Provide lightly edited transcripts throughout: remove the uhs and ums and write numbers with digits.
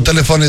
telefone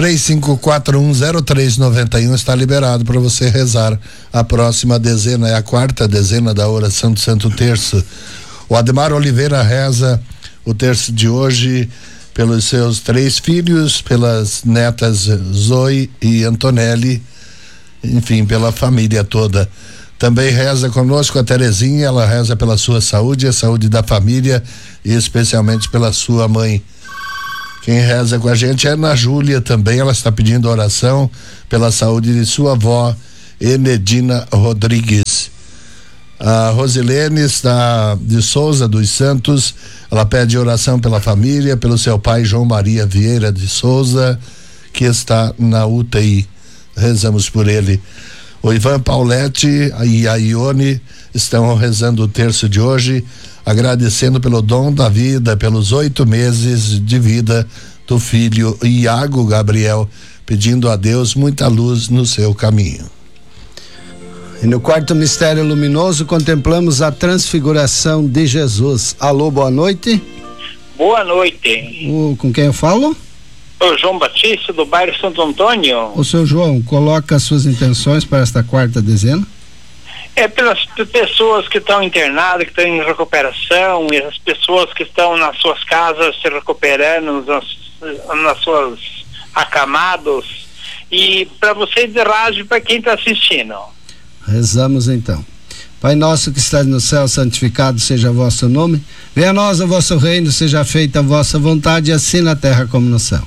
35410391 está liberado para você rezar. A próxima dezena é a quarta dezena da oração do Santo Terço. O Ademar Oliveira reza o terço de hoje pelos seus 3 filhos, pelas netas Zoe e Antonelli, enfim, pela família toda. Também reza conosco a Terezinha, ela reza pela sua saúde, a saúde da família e especialmente pela sua mãe. Quem reza com a gente é a Ana Júlia também, ela está pedindo oração pela saúde de sua avó, Enedina Rodrigues. A Rosilene está de Souza dos Santos, ela pede oração pela família, pelo seu pai João Maria Vieira de Souza, que está na UTI. Rezamos por ele. O Ivan Paulette e a Ione estão rezando o terço de hoje, agradecendo pelo dom da vida, pelos 8 meses de vida do filho Iago Gabriel, pedindo a Deus muita luz no seu caminho. E no quarto mistério luminoso contemplamos a transfiguração de Jesus. Alô, boa noite. Boa noite. Com quem eu falo? O João Batista, do bairro Santo Antônio. O seu João, coloca as suas intenções para esta quarta dezena. É pelas pessoas que estão internadas, que estão em recuperação, e as pessoas que estão nas suas casas se recuperando, nas suas acamados, e para vocês de rádio, para quem está assistindo. Rezamos então. Pai nosso que estás no céu, santificado seja o vosso nome. Venha a nós o vosso reino, seja feita a vossa vontade, assim na terra como no céu.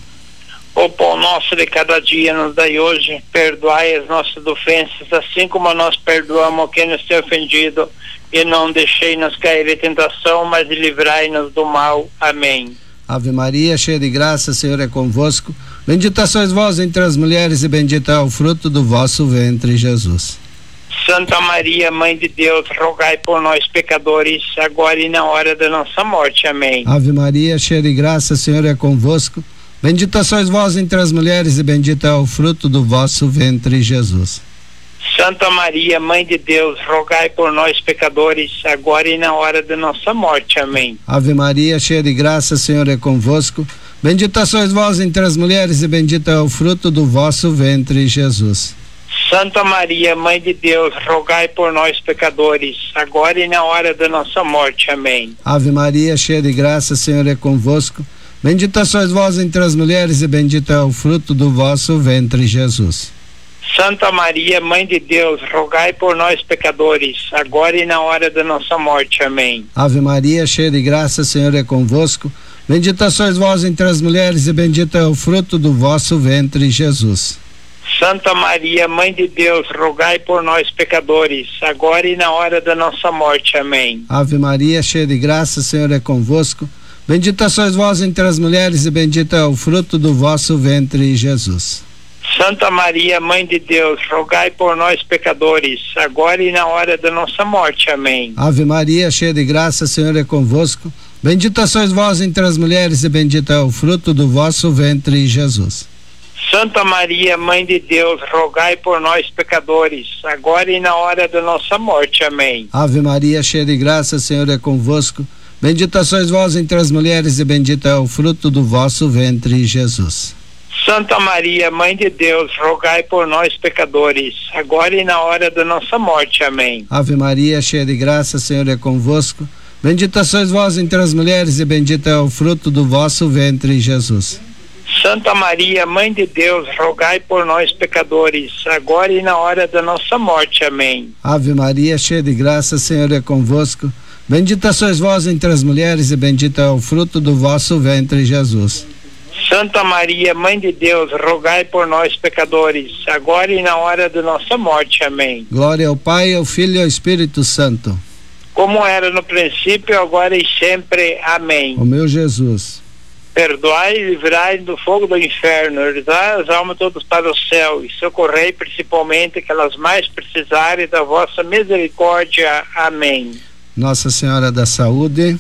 O pão nosso de cada dia nos dai hoje, perdoai as nossas ofensas, assim como nós perdoamos quem nos tem ofendido, e não deixei-nos cair em tentação, mas livrai-nos do mal. Amém. Ave Maria, cheia de graça, o Senhor é convosco. Bendita sois vós entre as mulheres, e bendito é o fruto do vosso ventre, Jesus. Santa Maria, Mãe de Deus, rogai por nós pecadores, agora e na hora da nossa morte. Amém. Ave Maria, cheia de graça, o Senhor é convosco. Bendita sois vós entre as mulheres, e bendito é o fruto do vosso ventre, Jesus. Santa Maria, Mãe de Deus, rogai por nós pecadores, agora e na hora da nossa morte. Amém. Ave Maria, cheia de graça, o Senhor é convosco. Bendita sois vós entre as mulheres, e bendito é o fruto do vosso ventre, Jesus. Santa Maria, Mãe de Deus, rogai por nós pecadores, agora e na hora da nossa morte. Amém. Ave Maria, cheia de graça, o Senhor é convosco. Bendita sois vós entre as mulheres, e bendito é o fruto do vosso ventre, Jesus. Santa Maria, Mãe de Deus, rogai por nós pecadores, agora e na hora da nossa morte. Amém. Ave Maria, cheia de graça, o Senhor é convosco. Bendita sois vós entre as mulheres, e bendito é o fruto do vosso ventre, Jesus. Santa Maria, Mãe de Deus, rogai por nós pecadores, agora e na hora da nossa morte. Amém. Ave Maria, cheia de graça, o Senhor é convosco. Bendita sois vós entre as mulheres, e bendito é o fruto do vosso ventre, Jesus. Santa Maria, Mãe de Deus, rogai por nós pecadores, agora e na hora da nossa morte. Amém. Ave Maria, cheia de graça, o Senhor é convosco. Bendita sois vós entre as mulheres, e bendito é o fruto do vosso ventre, Jesus. Santa Maria, Mãe de Deus, rogai por nós pecadores, agora e na hora da nossa morte. Amém. Ave Maria, cheia de graça, o Senhor é convosco. Bendita sois vós entre as mulheres, e bendito é o fruto do vosso ventre, Jesus. Santa Maria, Mãe de Deus, rogai por nós pecadores, agora e na hora da nossa morte. Amém. Ave Maria, cheia de graça, o Senhor é convosco. Bendita sois vós entre as mulheres, e bendito é o fruto do vosso ventre, Jesus. Santa Maria, Mãe de Deus, rogai por nós pecadores, agora e na hora da nossa morte. Amém. Ave Maria, cheia de graça, o Senhor é convosco. Bendita sois vós entre as mulheres, e bendito é o fruto do vosso ventre, Jesus. Santa Maria, Mãe de Deus, rogai por nós pecadores, agora e na hora da nossa morte. Amém. Glória ao Pai, ao Filho e ao Espírito Santo. Como era no princípio, agora e sempre. Amém. Ó meu Jesus, perdoai e livrai do fogo do inferno, levai as almas todas para o céu e socorrei principalmente aquelas mais precisarem da vossa misericórdia. Amém. Nossa Senhora da Saúde,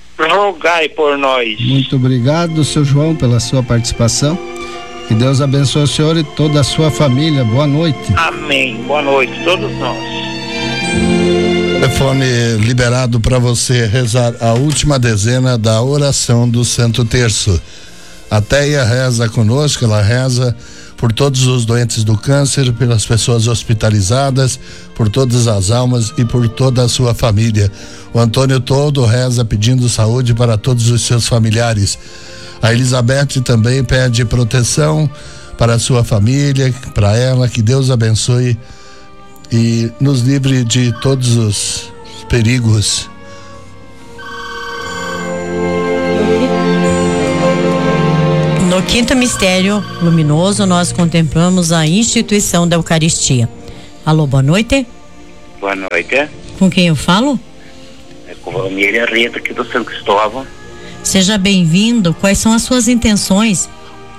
rogai por nós. Muito obrigado, seu João, pela sua participação. Que Deus abençoe o senhor e toda a sua família. Boa noite. Amém. Boa noite, todos nós. Telefone liberado para você rezar a última dezena da oração do Santo Terço. A Teia reza conosco, ela reza por todos os doentes do câncer, pelas pessoas hospitalizadas, por todas as almas e por toda a sua família. O Antônio todo reza pedindo saúde para todos os seus familiares. A Elizabeth também pede proteção para a sua família, para ela, que Deus abençoe e nos livre de todos os perigos. No quinto mistério luminoso, nós contemplamos a instituição da Eucaristia. Alô, boa noite. Boa noite. Com quem eu falo? É com a Miriam Rita, aqui do São Cristóvão. Seja bem-vindo. Quais são as suas intenções?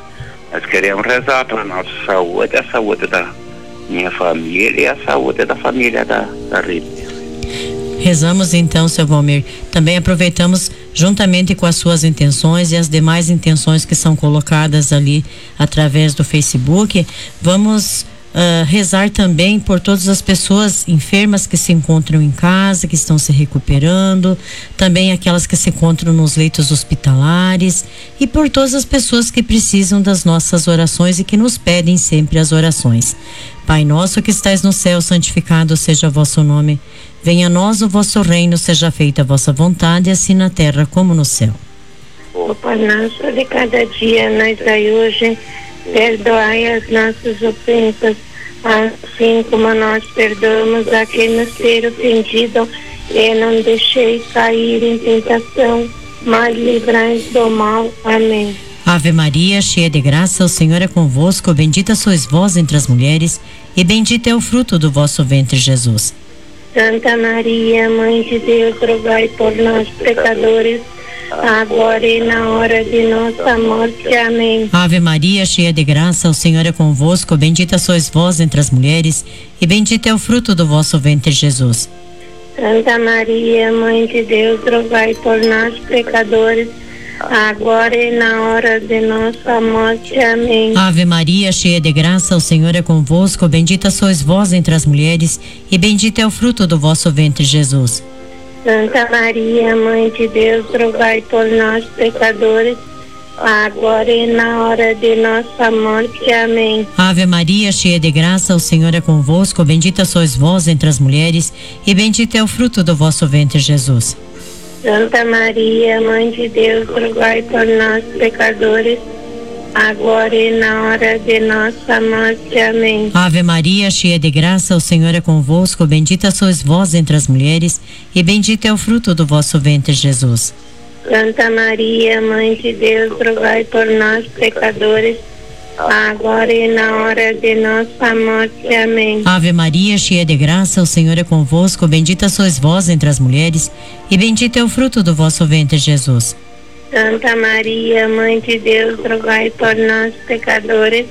Nós queremos rezar para a nossa saúde, a saúde da minha família e a saúde da família da Rita. Rezamos então, seu Valmir. Também aproveitamos, juntamente com as suas intenções e as demais intenções que são colocadas ali através do Facebook, vamos rezar também por todas as pessoas enfermas que se encontram em casa, que estão se recuperando, também aquelas que se encontram nos leitos hospitalares e por todas as pessoas que precisam das nossas orações e que nos pedem sempre as orações. Pai nosso que estais no céu, santificado seja o vosso nome. Venha a nós o vosso reino, seja feita a vossa vontade, assim na terra como no céu. O pão nosso de cada dia nos dai hoje, perdoai as nossas ofensas, assim como nós perdoamos a quem nos ter ofendido, e não deixeis cair em tentação, mas livrai-nos do mal. Amém. Ave Maria, cheia de graça, o Senhor é convosco, bendita sois vós entre as mulheres, e bendito é o fruto do vosso ventre, Jesus. Santa Maria, Mãe de Deus, rogai por nós, pecadores, agora e na hora de nossa morte. Amém. Ave Maria, cheia de graça, o Senhor é convosco, bendita sois vós entre as mulheres, e bendito é o fruto do vosso ventre, Jesus. Santa Maria, Mãe de Deus, rogai por nós, pecadores, agora e na hora de nossa morte. Amém. Ave Maria, cheia de graça, o Senhor é convosco, bendita sois vós entre as mulheres, e bendito é o fruto do vosso ventre, Jesus. Santa Maria, Mãe de Deus, rogai por nós, pecadores, agora e na hora de nossa morte. Amém. Ave Maria, cheia de graça, o Senhor é convosco, bendita sois vós entre as mulheres, e bendito é o fruto do vosso ventre, Jesus. Santa Maria, Mãe de Deus, rogai por nós, pecadores, agora e na hora de nossa morte. Amém. Ave Maria, cheia de graça, o Senhor é convosco, bendita sois vós entre as mulheres, e bendito é o fruto do vosso ventre, Jesus. Santa Maria, Mãe de Deus, rogai por nós, pecadores, agora e na hora de nossa morte. Amém. Ave Maria, cheia de graça, o Senhor é convosco, bendita sois vós entre as mulheres, e bendito é o fruto do vosso ventre, Jesus. Santa Maria, Mãe de Deus, rogai por nós, pecadores,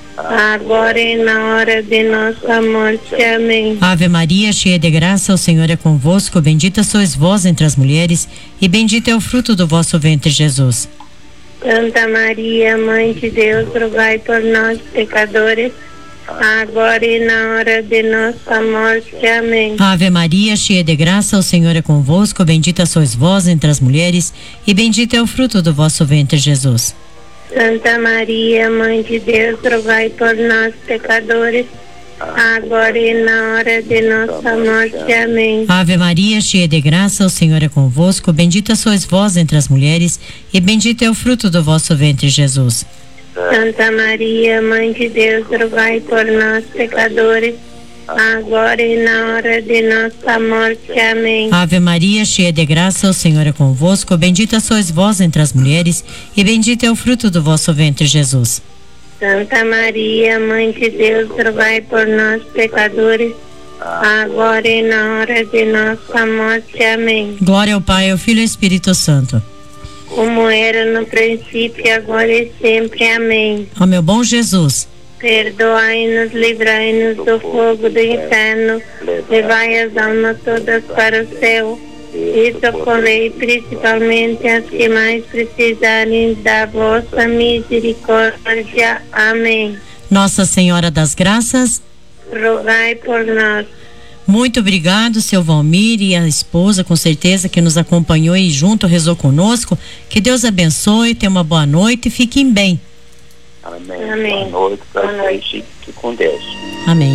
agora e na hora de nossa morte. Amém. Ave Maria, cheia de graça, o Senhor é convosco, bendita sois vós entre as mulheres, e bendito é o fruto do vosso ventre, Jesus. Santa Maria, Mãe de Deus, rogai por nós, pecadores, agora e na hora de nossa morte. Amém. Ave Maria, cheia de graça, o Senhor é convosco, bendita sois vós entre as mulheres, e bendito é o fruto do vosso ventre, Jesus. Santa Maria, Mãe de Deus, rogai por nós, pecadores, agora e na hora de nossa morte. Amém. Ave Maria, cheia de graça, o Senhor é convosco, bendita sois vós entre as mulheres, e bendito é o fruto do vosso ventre, Jesus. Santa Maria, Mãe de Deus, rogai por nós, pecadores, agora e na hora de nossa morte. Amém. Ave Maria, cheia de graça, o Senhor é convosco, bendita sois vós entre as mulheres, e bendito é o fruto do vosso ventre, Jesus. Santa Maria, Mãe de Deus, rogai por nós, pecadores, agora e na hora de nossa morte. Amém. Glória ao Pai, ao Filho e ao Espírito Santo. Como era no princípio, agora e sempre. Amém. Ó meu bom Jesus, perdoai-nos, livrai-nos do fogo do inferno, levai as almas todas para o céu e socorrei principalmente as que mais precisarem da vossa misericórdia. Amém. Nossa Senhora das Graças, rogai por nós. Muito obrigado, seu Valmir, e a esposa, com certeza, que nos acompanhou e junto rezou conosco. Que Deus abençoe, tenha uma boa noite e fiquem bem. Amém. Amém. Boa noite para vocês. Fique com Deus. Amém.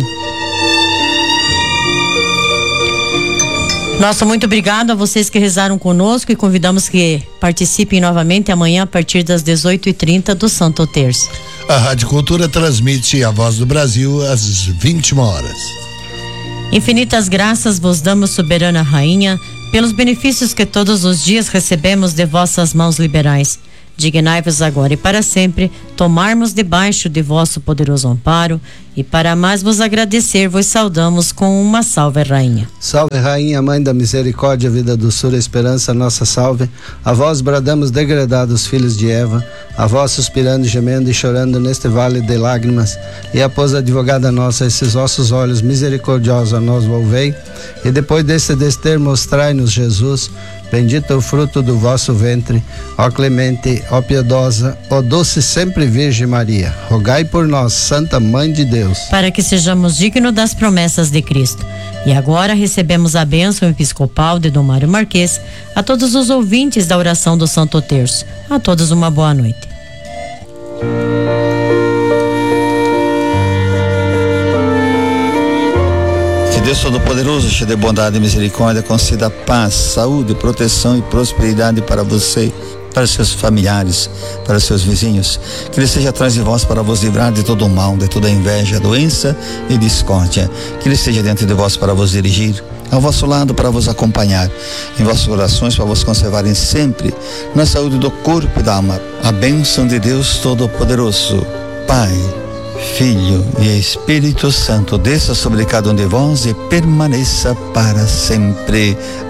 Nosso muito obrigado a vocês que rezaram conosco e convidamos que participem novamente amanhã a partir das 18h30 do Santo Terço. A Rádio Cultura transmite a Voz do Brasil às 21 horas. Infinitas graças vos damos, soberana rainha, pelos benefícios que todos os dias recebemos de vossas mãos liberais. Dignai-vos agora e para sempre tomarmos debaixo de vosso poderoso amparo, e para mais vos agradecer, vos saudamos com uma salve, rainha. Salve, rainha, mãe da misericórdia, vida, doçura, esperança, nossa salve. A vós bradamos, degredados filhos de Eva, a vós suspirando, gemendo e chorando neste vale de lágrimas, e após a advogada nossa, esses vossos olhos misericordiosos a nós volvei, e depois desse desterro mostrai-nos Jesus, bendito é o fruto do vosso ventre, ó clemente, ó piedosa, ó doce sempre Virgem Maria, rogai por nós, Santa Mãe de Deus, para que sejamos dignos das promessas de Cristo. E agora recebemos a bênção episcopal de Dom Mário Marques, a todos os ouvintes da oração do Santo Terço. A todos uma boa noite. Que Deus Todo-Poderoso, cheio de bondade e misericórdia, conceda paz, saúde, proteção e prosperidade para você, para seus familiares, para seus vizinhos. Que Ele esteja atrás de vós para vos livrar de todo o mal, de toda inveja, doença e discórdia. Que Ele esteja diante de vós para vos dirigir, ao vosso lado para vos acompanhar, em vossas orações para vos conservarem sempre na saúde do corpo e da alma. A bênção de Deus Todo-Poderoso, Pai, Filho e Espírito Santo, desça sobre cada um de vós e permaneça para sempre.